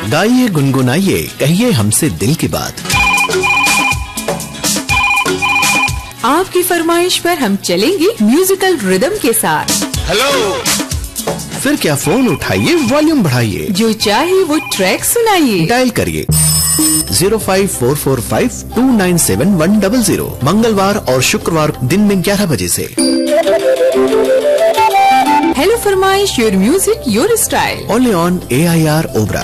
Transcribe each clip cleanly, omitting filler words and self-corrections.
गाइए गुनगुनाइए कहिए हमसे दिल की बात। आपकी फरमाइश पर हम चलेंगे म्यूजिकल रिदम के साथ। हेलो, फिर क्या फोन उठाइए, वॉल्यूम बढ़ाइए, जो चाहे वो ट्रैक सुनाइए। डायल करिए 05445297100 मंगलवार और शुक्रवार दिन में 11 बजे से। हेलो फरमाइश, your music your style, only on AIR Obra.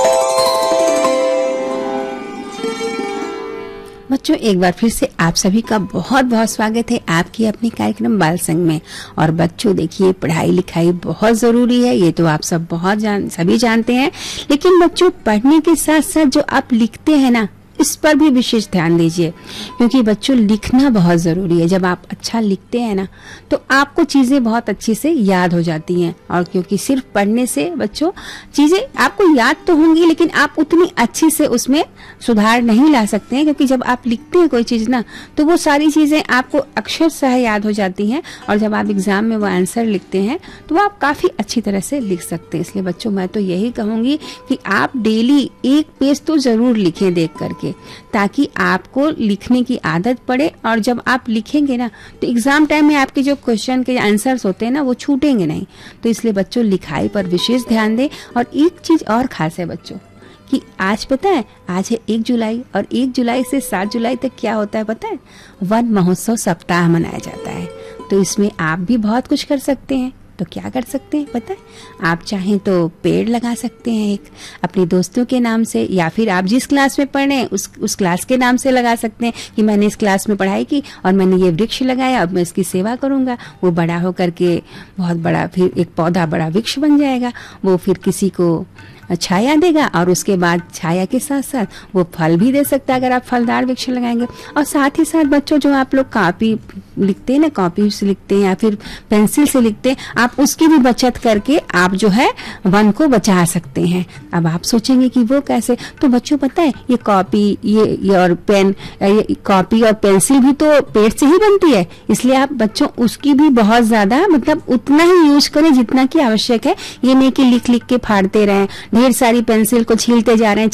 बच्चों, एक बार फिर से आप सभी का बहुत बहुत स्वागत है आपकी अपने कार्यक्रम बाल संग में। और बच्चों देखिए, पढ़ाई लिखाई बहुत जरूरी है, ये तो आप सब सभी जानते हैं। लेकिन बच्चों, पढ़ने के साथ साथ जो आप लिखते हैं ना, इस पर भी विशेष ध्यान दीजिए, क्योंकि बच्चों लिखना बहुत जरूरी है। जब आप अच्छा लिखते हैं ना, तो आपको चीजें बहुत अच्छे से याद हो जाती हैं। और क्योंकि सिर्फ पढ़ने से बच्चों चीजें आपको याद तो होंगी, लेकिन आप उतनी अच्छी से उसमें सुधार नहीं ला सकते हैं। क्योंकि जब आप लिखते हैं कोई चीज ना, तो वो सारी चीजें आपको अक्षरशः याद हो जाती हैं। और जब आप एग्जाम में वो आंसर लिखते हैं, तो वो आप काफी अच्छी तरह से लिख सकते हैं। इसलिए बच्चों, मैं तो यही कहूंगी कि आप डेली एक पेज तो जरूर लिखें देख करके, ताकि आपको लिखने की आदत पड़े। और जब आप लिखेंगे ना, तो एग्जाम टाइम में आपके जो क्वेश्चन के आंसर्स होते हैं ना, वो छूटेंगे नहीं। तो इसलिए बच्चों, लिखाई पर विशेष ध्यान दें। और एक चीज और खास है बच्चों, कि आज पता है, आज है 1 जुलाई, और 1 जुलाई से 7 जुलाई तक क्या होता है पता है? वन महोत्सव सप्ताह मनाया जाता है। तो इसमें आप भी बहुत कुछ कर सकते हैं। तो क्या कर सकते हैं पता है? आप चाहें तो पेड़ लगा सकते हैं एक अपने दोस्तों के नाम से, या फिर आप जिस क्लास में पढ़ रहे हैं उस क्लास के नाम से लगा सकते हैं कि मैंने इस क्लास में पढ़ाई की और मैंने ये वृक्ष लगाया, अब मैं इसकी सेवा करूंगा। वो बड़ा होकर के बहुत बड़ा, फिर एक पौधा बड़ा वृक्ष बन जाएगा। वो फिर किसी को छाया देगा, और उसके बाद छाया के साथ साथ वो फल भी दे सकता है अगर आप फलदार वृक्ष लगाएंगे। और साथ ही साथ बच्चों, जो आप लोग कॉपी लिखते हैं ना, कॉपी से लिखते हैं या फिर पेंसिल से लिखते हैं, आप उसकी भी बचत करके आप जो है वन को बचा सकते हैं। अब आप सोचेंगे कि वो कैसे? तो बच्चों पता है, ये कॉपी ये और पेन, ये कॉपी और पेंसिल भी तो पेड़ से ही बनती है। इसलिए आप बच्चों उसकी भी बहुत ज्यादा, मतलब उतना ही यूज करें जितना की आवश्यक है। ये नहीं कि लिख लिख के फाड़ते रहें, ढेर सारी पेंसिल को छीलते जा रहे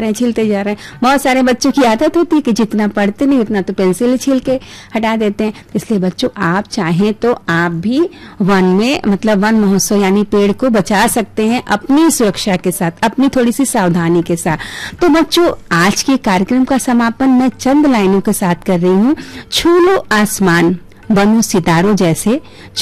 हैं। बहुत सारे बच्चों की आदत होती है कि जितना पढ़ते नहीं उतना तो पेंसिल छील के हटा देते हैं। इसलिए बच्चों, आप चाहें तो आप भी वन में, मतलब वन महोत्सव यानी पेड़ को बचा सकते हैं अपनी सुरक्षा के साथ, अपनी थोड़ी सी सावधानी के साथ। तो बच्चों, आज के कार्यक्रम का समापन मैं चंद लाइनों के साथ कर रही हूँ। छू लो आसमान, बनो सितारों जैसे,